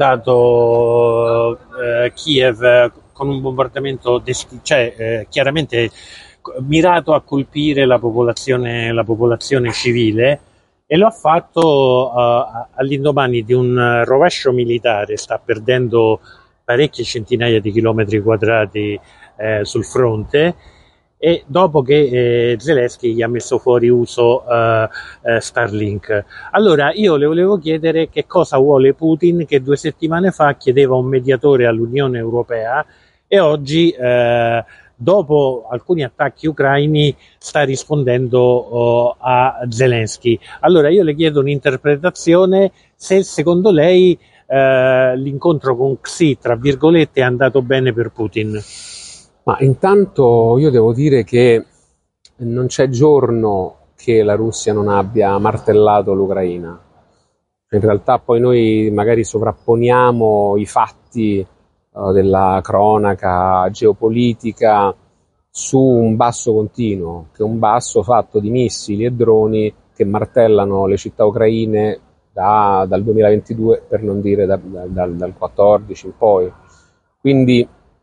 bombardato eh, Kiev con un bombardamento desti- cioè, eh, chiaramente mirato a colpire la popolazione, la popolazione civile, e lo ha fatto uh, all'indomani di un rovescio militare. Sta perdendo parecchie centinaia di chilometri quadrati eh, sul fronte, e dopo che eh, Zelensky gli ha messo fuori uso eh, eh, Starlink. Allora io le volevo chiedere che cosa vuole Putin, che due settimane fa chiedeva un mediatore all'Unione Europea e oggi eh, dopo alcuni attacchi ucraini sta rispondendo oh, a Zelensky. Allora io le chiedo un'interpretazione, se secondo lei eh, l'incontro con Xi, tra virgolette, è andato bene per Putin. Ma intanto io devo dire che non c'è giorno che la Russia non abbia martellato l'Ucraina. In realtà poi noi magari sovrapponiamo i fatti uh, della cronaca geopolitica su un basso continuo, che è un basso fatto di missili e droni che martellano le città ucraine da, dal duemilaventidue, per non dire da, da, dal, dal quattordici in poi. Quindi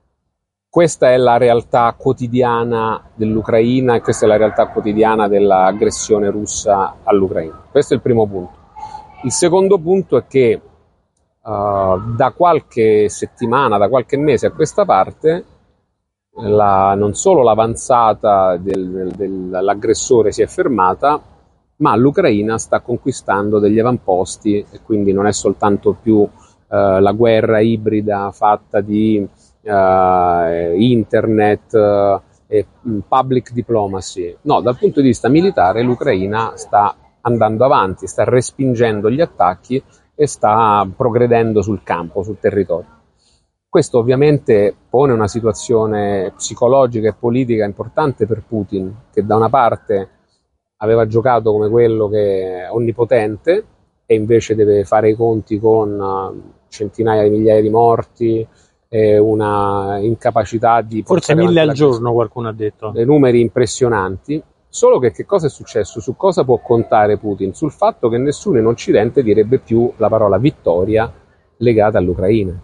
questa è la realtà quotidiana dell'Ucraina e questa è la realtà quotidiana dell'aggressione russa all'Ucraina. Questo è il primo punto. Il secondo punto è che uh, da qualche settimana, da qualche mese a questa parte, la, non solo l'avanzata del, del, dell'aggressore si è fermata, ma l'Ucraina sta conquistando degli avamposti, e quindi non è soltanto più uh, la guerra ibrida fatta di Uh, internet uh, e public diplomacy. No, dal punto di vista militare l'Ucraina sta andando avanti, sta respingendo gli attacchi e sta progredendo sul campo, sul territorio. Questo ovviamente pone una situazione psicologica e politica importante per Putin, che da una parte aveva giocato come quello che è onnipotente e invece deve fare i conti con uh, centinaia di migliaia di morti, una incapacità di forse mille al giorno, qualcuno ha detto, dei numeri impressionanti. Solo che che cosa è successo? Su cosa può contare Putin? Sul fatto che nessuno in Occidente direbbe più la parola vittoria legata all'Ucraina.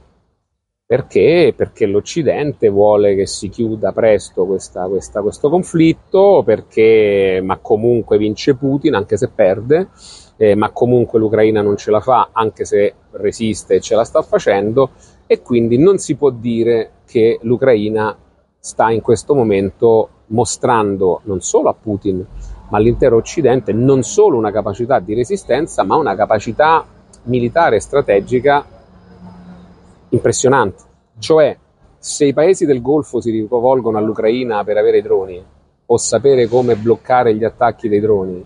Perché? Perché l'Occidente vuole che si chiuda presto questa, questa, questo conflitto, perché ma comunque vince Putin anche se perde, eh, ma comunque l'Ucraina non ce la fa anche se resiste e ce la sta facendo. E quindi non si può dire che l'Ucraina sta in questo momento mostrando non solo a Putin, ma all'intero Occidente, non solo una capacità di resistenza, ma una capacità militare e strategica impressionante. Cioè, se i paesi del Golfo si rivolgono all'Ucraina per avere i droni, o sapere come bloccare gli attacchi dei droni,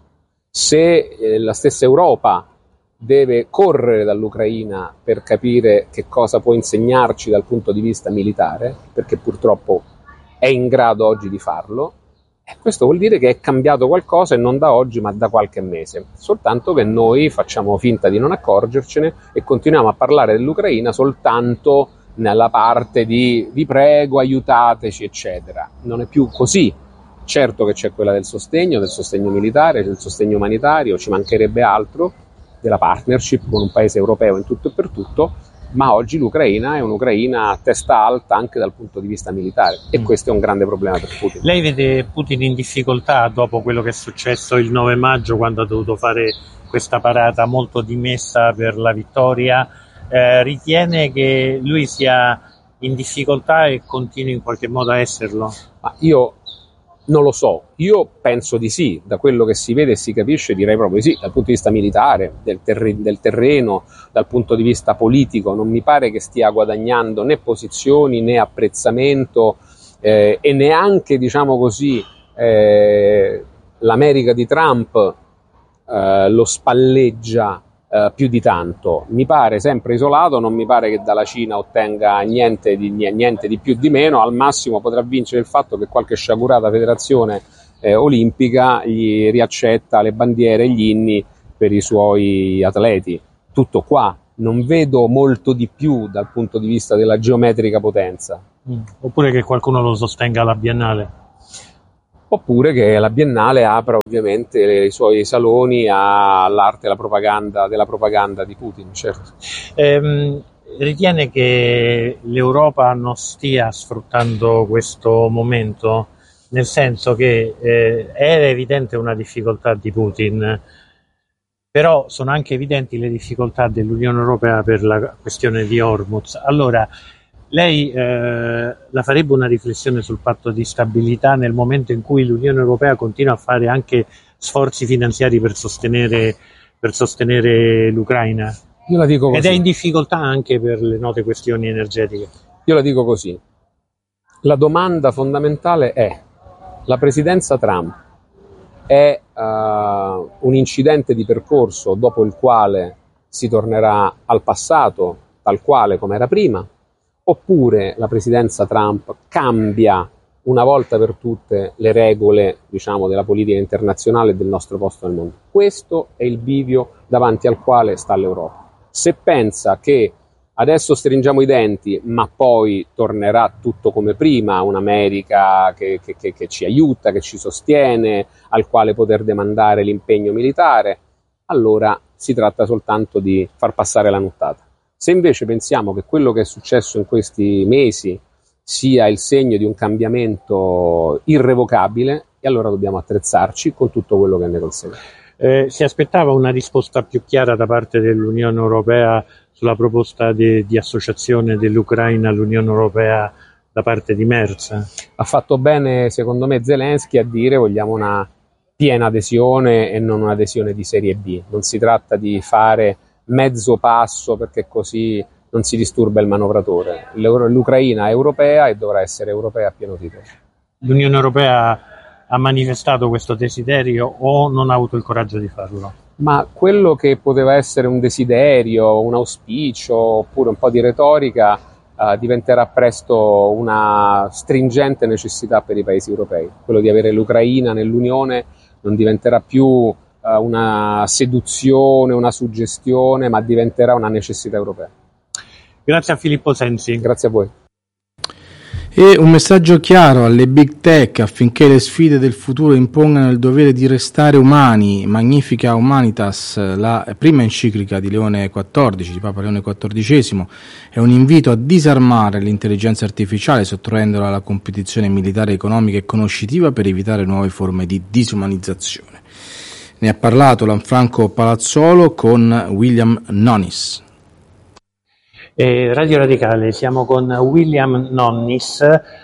se eh, la stessa Europa deve correre dall'Ucraina per capire che cosa può insegnarci dal punto di vista militare, perché purtroppo è in grado oggi di farlo, e questo vuol dire che è cambiato qualcosa, e non da oggi ma da qualche mese, soltanto che noi facciamo finta di non accorgercene e continuiamo a parlare dell'Ucraina soltanto nella parte di vi prego, aiutateci, eccetera. Non è più così. Certo che c'è quella del sostegno, del sostegno militare, del sostegno umanitario, ci mancherebbe altro, della partnership con un paese europeo in tutto e per tutto, ma oggi l'Ucraina è un'Ucraina a testa alta anche dal punto di vista militare, e questo è un grande problema per Putin. Lei vede Putin in difficoltà dopo quello che è successo il nove maggio, quando ha dovuto fare questa parata molto dimessa per la vittoria? eh, ritiene che lui sia in difficoltà e continui in qualche modo a esserlo? Ma io non lo so, io penso di sì, da quello che si vede e si capisce direi proprio di sì, dal punto di vista militare, del, terre- del terreno, dal punto di vista politico, non mi pare che stia guadagnando né posizioni né apprezzamento eh, e neanche, diciamo così, eh, l'America di Trump eh, lo spalleggia Uh, più di tanto. Mi pare sempre isolato, non mi pare che dalla Cina ottenga niente di, niente di più di meno, al massimo potrà vincere il fatto che qualche sciagurata federazione eh, olimpica gli riaccetta le bandiere e gli inni per i suoi atleti. Tutto qua, non vedo molto di più dal punto di vista della geometrica potenza. Mm. Oppure che qualcuno lo sostenga alla Biennale. Oppure che la Biennale apra ovviamente i suoi saloni all'arte e alla propaganda, della propaganda di Putin, certo. Ehm, ritiene che l'Europa non stia sfruttando questo momento, nel senso che eh, è evidente una difficoltà di Putin, però sono anche evidenti le difficoltà dell'Unione Europea per la questione di Hormuz. Allora, lei eh, la farebbe una riflessione sul patto di stabilità nel momento in cui l'Unione Europea continua a fare anche sforzi finanziari per sostenere, per sostenere l'Ucraina? Io la dico così. Ed è in difficoltà anche per le note questioni energetiche. Io la dico così. La domanda fondamentale è: la presidenza Trump è uh, un incidente di percorso dopo il quale si tornerà al passato, tal quale come era prima? Oppure la presidenza Trump cambia una volta per tutte le regole, diciamo, della politica internazionale e del nostro posto nel mondo? Questo è il bivio davanti al quale sta l'Europa. Se pensa che adesso stringiamo i denti, ma poi tornerà tutto come prima, un'America che, che, che, che ci aiuta, che ci sostiene, al quale poter demandare l'impegno militare, allora si tratta soltanto di far passare la nottata. Se invece pensiamo che quello che è successo in questi mesi sia il segno di un cambiamento irrevocabile, e allora dobbiamo attrezzarci con tutto quello che ne consegue. Eh, si aspettava una risposta più chiara da parte dell'Unione Europea sulla proposta di, di associazione dell'Ucraina all'Unione Europea da parte di Merz? Ha fatto bene, secondo me, Zelensky a dire vogliamo una piena adesione e non un'adesione di serie B. Non si tratta di fare mezzo passo perché così non si disturba il manovratore. L'Ucraina è europea e dovrà essere europea a pieno titolo. L'Unione Europea ha manifestato questo desiderio o non ha avuto il coraggio di farlo? Ma quello che poteva essere un desiderio, un auspicio oppure un po' di retorica eh, diventerà presto una stringente necessità per i paesi europei. Quello di avere l'Ucraina nell'Unione non diventerà più una seduzione, una suggestione, ma diventerà una necessità europea. Grazie a Filippo Sensi. Grazie a voi. E un messaggio chiaro alle big tech affinché le sfide del futuro impongano il dovere di restare umani. Magnifica Humanitas, la prima enciclica di Leone quattordici, di Papa Leone quattordicesimo, è un invito a disarmare l'intelligenza artificiale sottraendola alla competizione militare, economica e conoscitiva per evitare nuove forme di disumanizzazione. Ne ha parlato Lanfranco Palazzolo con William Nonnis. Eh, Radio Radicale, siamo con William Nonnis,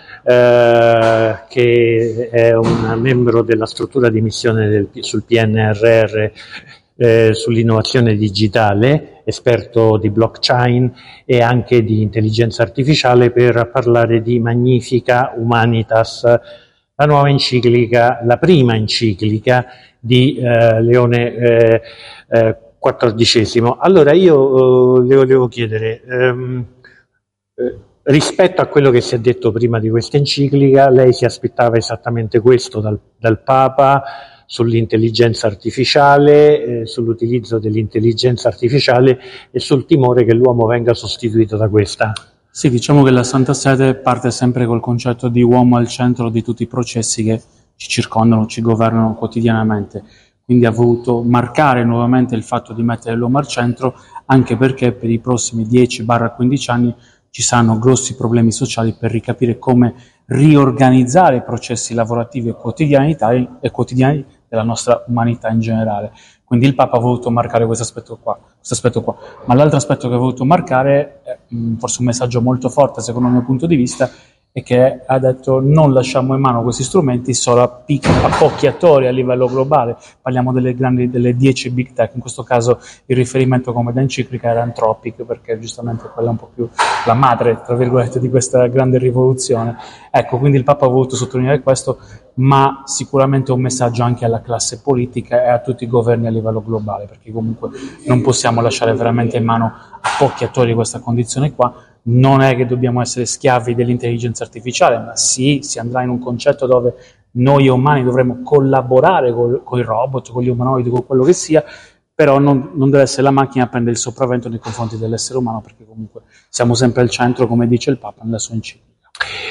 eh, che è un membro della struttura di missione del, sul P N R R eh, sull'innovazione digitale, esperto di blockchain e anche di intelligenza artificiale, per parlare di Magnifica Humanitas, la nuova enciclica, la prima enciclica di eh, Leone eh, eh, quattordicesimo. Allora io eh, le volevo chiedere, ehm, eh, rispetto a quello che si è detto prima di questa enciclica, lei si aspettava esattamente questo dal, dal Papa sull'intelligenza artificiale, eh, sull'utilizzo dell'intelligenza artificiale e sul timore che l'uomo venga sostituito da questa? Sì, diciamo che la Santa Sede parte sempre col concetto di uomo al centro di tutti i processi che ci circondano, ci governano quotidianamente. Quindi ha voluto marcare nuovamente il fatto di mettere l'uomo al centro, anche perché per i prossimi dieci quindici anni ci saranno grossi problemi sociali per ricapire come riorganizzare i processi lavorativi e quotidiani, e quotidiani della nostra umanità in generale. Quindi il Papa ha voluto marcare questo aspetto qua, questo aspetto qua. Ma l'altro aspetto che ha voluto marcare, è, forse un messaggio molto forte secondo il mio punto di vista, è che ha detto non lasciamo in mano questi strumenti solo a, pic- a pochi attori a livello globale. Parliamo delle grandi, delle dieci big tech, in questo caso il riferimento come da enciclica era Anthropic, perché giustamente quella è un po' più la madre, tra virgolette, di questa grande rivoluzione. Ecco, quindi il Papa ha voluto sottolineare questo, ma sicuramente un messaggio anche alla classe politica e a tutti i governi a livello globale, perché comunque non possiamo lasciare veramente in mano a pochi attori questa condizione qua. Non è che dobbiamo essere schiavi dell'intelligenza artificiale, ma sì, si andrà in un concetto dove noi umani dovremo collaborare con, con i robot, con gli umanoidi, con quello che sia, però non, non deve essere la macchina a prendere il sopravvento nei confronti dell'essere umano, perché comunque siamo sempre al centro, come dice il Papa nella sua enciclica.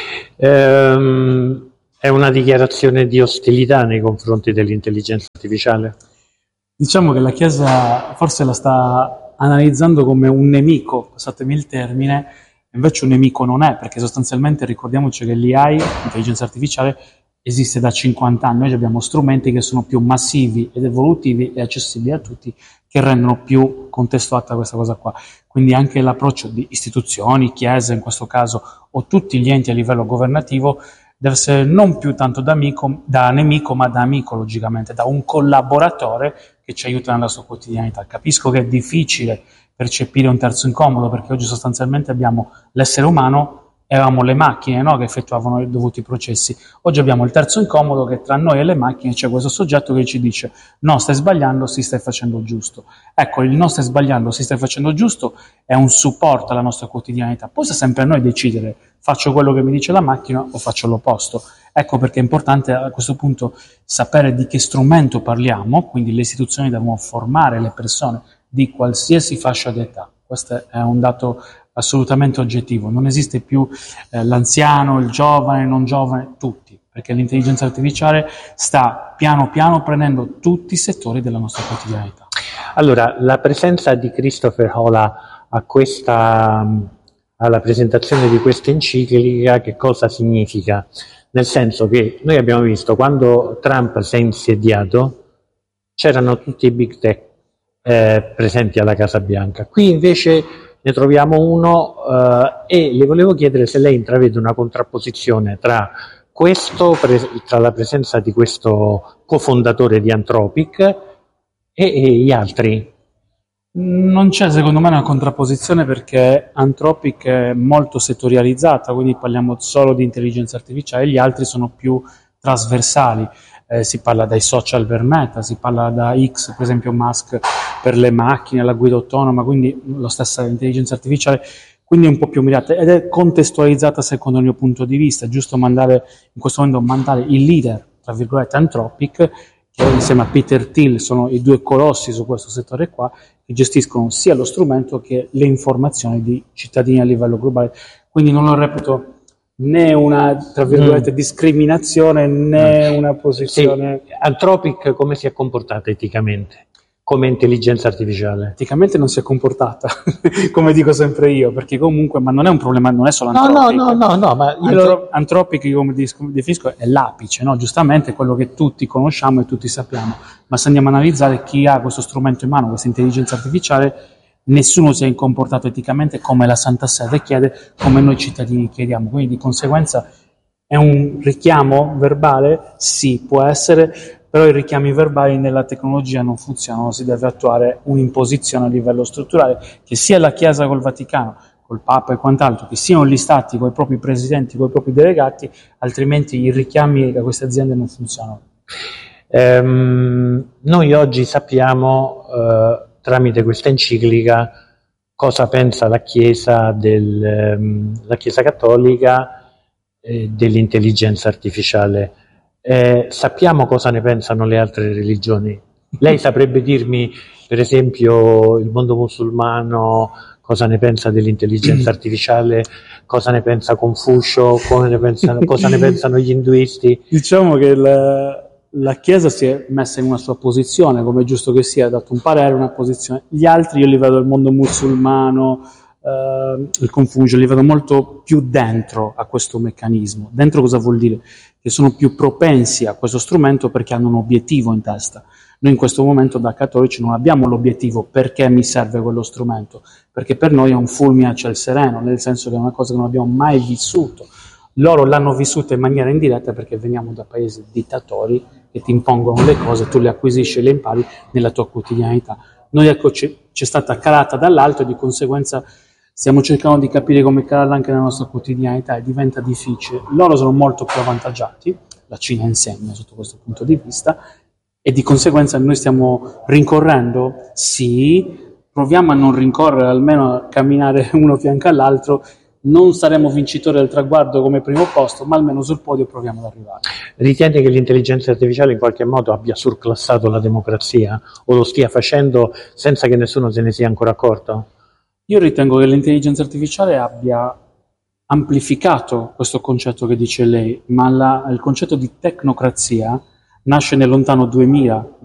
Ehm, è una dichiarazione di ostilità nei confronti dell'intelligenza artificiale? Diciamo che la Chiesa forse la sta analizzando come un nemico, passatemi il termine, invece un nemico non è, perché sostanzialmente ricordiamoci che l'A I, l'intelligenza artificiale, esiste da cinquanta anni. Noi abbiamo strumenti che sono più massivi ed evolutivi e accessibili a tutti, che rendono più contestuata questa cosa qua. Quindi anche l'approccio di istituzioni, chiese in questo caso, o tutti gli enti a livello governativo, deve essere non più tanto da, amico, da nemico, ma da amico, logicamente, da un collaboratore che ci aiuta nella sua quotidianità. Capisco che è difficile percepire un terzo incomodo, perché oggi sostanzialmente abbiamo l'essere umano e avevamo le macchine, no, che effettuavano i dovuti processi. Oggi abbiamo il terzo incomodo, che tra noi e le macchine c'è questo soggetto che ci dice no, stai sbagliando, si stai facendo giusto. Ecco, il no stai sbagliando, si stai facendo giusto è un supporto alla nostra quotidianità. Poi sta sempre a noi decidere, faccio quello che mi dice la macchina o faccio l'opposto. Ecco perché è importante a questo punto sapere di che strumento parliamo, quindi le istituzioni devono formare le persone di qualsiasi fascia d'età. Questo è un dato assolutamente oggettivo. Non esiste più eh, l'anziano, il giovane, il non giovane, tutti, perché l'intelligenza artificiale sta piano piano prendendo tutti i settori della nostra quotidianità. Allora, la presenza di Christopher Hola a questa, alla presentazione di questa enciclica, che cosa significa? Nel senso che noi abbiamo visto quando Trump si è insediato c'erano tutti i big tech eh, presenti alla Casa Bianca. Qui invece ne troviamo uno eh, e le volevo chiedere se lei intravede una contrapposizione tra questo, pre- tra la presenza di questo cofondatore di Anthropic e, e gli altri. Non c'è secondo me una contrapposizione, perché Anthropic è molto settorializzata, quindi parliamo solo di intelligenza artificiale, gli altri sono più trasversali. Eh, si parla dai social per Meta, si parla da X, per esempio Musk per le macchine, la guida autonoma, quindi la stessa intelligenza artificiale, quindi è un po' più mirata ed è contestualizzata secondo il mio punto di vista. È giusto mandare, in questo momento mandare il leader, tra virgolette, Anthropic, che insieme a Peter Thiel sono i due colossi su questo settore qua, che gestiscono sia lo strumento che le informazioni di cittadini a livello globale. Quindi non lo reputo né una, tra virgolette, mm. discriminazione, né mm. una posizione... Sì. Anthropic come si è comportata eticamente? Come intelligenza artificiale? Eticamente non si è comportata, come dico sempre io, perché comunque, ma non è un problema, non è solo Anthropic. No, no, no, no, no ma io Antro- lo... Anthropic, come definisco, è l'apice, no? Giustamente quello che tutti conosciamo e tutti sappiamo, ma se andiamo a analizzare chi ha questo strumento in mano, questa intelligenza artificiale, nessuno si è comportato eticamente come la Santa Sede chiede, come noi cittadini chiediamo, quindi di conseguenza è un richiamo verbale? Sì, può essere, però i richiami verbali nella tecnologia non funzionano, si deve attuare un'imposizione a livello strutturale, che sia la Chiesa col Vaticano, col Papa e quant'altro, che siano gli Stati con i propri presidenti, con i propri delegati, altrimenti i richiami a queste aziende non funzionano. Ehm, noi oggi sappiamo, eh, tramite questa enciclica, cosa pensa la Chiesa, del, ehm, la Chiesa cattolica eh, dell'intelligenza artificiale. Eh, sappiamo cosa ne pensano le altre religioni. Lei saprebbe dirmi, per esempio, il mondo musulmano cosa ne pensa dell'intelligenza artificiale, cosa ne pensa Confucio, come ne pensano, cosa ne pensano gli induisti? Diciamo che la, la Chiesa si è messa in una sua posizione, come è giusto che sia, ha dato un parere, una posizione. Gli altri io li vedo il mondo musulmano, uh, il Confucio, li vedo molto più dentro a questo meccanismo. Dentro cosa vuol dire? Che sono più propensi a questo strumento perché hanno un obiettivo in testa. Noi in questo momento da cattolici non abbiamo l'obiettivo perché mi serve quello strumento, perché per noi è un fulmine a ciel sereno, nel senso che è una cosa che non abbiamo mai vissuto. Loro l'hanno vissuta in maniera indiretta perché veniamo da paesi dittatori che ti impongono le cose, tu le acquisisci e le impari nella tua quotidianità. Noi ecco ci è stata calata dall'alto e di conseguenza stiamo cercando di capire come calarla anche nella nostra quotidianità e diventa difficile. Loro sono molto più avvantaggiati, la Cina insegna sotto questo punto di vista, e di conseguenza noi stiamo rincorrendo, sì, proviamo a non rincorrere, almeno a camminare uno fianco all'altro, non saremo vincitori del traguardo come primo posto, ma almeno sul podio proviamo ad arrivare. Ritiene che l'intelligenza artificiale in qualche modo abbia surclassato la democrazia o lo stia facendo senza che nessuno se ne sia ancora accorto? Io ritengo che l'intelligenza artificiale abbia amplificato questo concetto che dice lei, ma la, il concetto di tecnocrazia nasce nel lontano duemila,